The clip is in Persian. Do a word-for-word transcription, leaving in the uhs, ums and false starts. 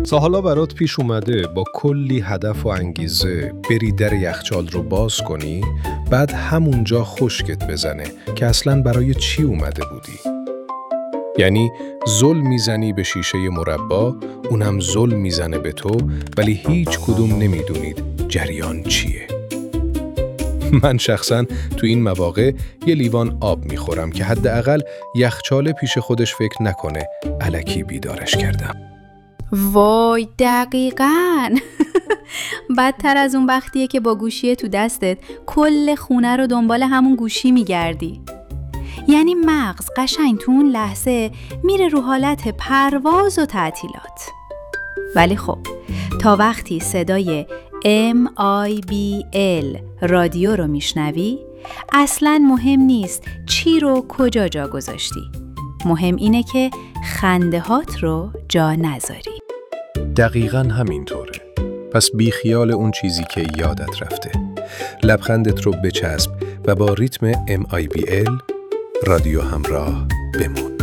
تا حالا برات پیش اومده با کلی هدف و انگیزه بری در یخچال رو باز کنی، بعد همونجا خشکت بزنه که اصلاً برای چی اومده بودی؟ یعنی زل میزنی به شیشه مربا، اونم زل میزنه به تو، ولی هیچ کدوم نمیدونید جریان چیه. من شخصاً تو این مواقع یه لیوان آب میخورم که حداقل یخچال پیش خودش فکر نکنه الکی بیدارش کردم. وای دقیقاً. بدتر از اون وقتیه که با گوشی تو دستت کل خونه رو دنبال همون گوشی میگردی. یعنی مغز قشنگ تو اون لحظه میره رو حالت پرواز و تعطیلات. ولی خب تا وقتی صدای ام آی بی ال رادیو رو میشنوی، اصلاً مهم نیست چی رو کجا جا گذاشتی. مهم اینه که خنده هات رو جا نذاری. دقیقاً همینطوره. پس بی خیال اون چیزی که یادت رفته. لبخندت رو بچسب و با ریتم ام آی بی ال رادیو همراه بمون.